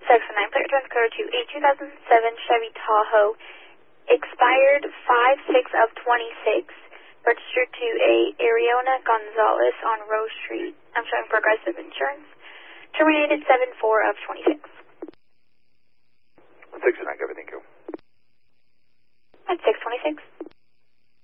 Section 9, plate returns code to a 2007 Chevy Tahoe, expired 5/6 of 26, registered to a Ariona Gonzalez on Rose Street. I'm showing Progressive Insurance, terminated 7/4 of 26.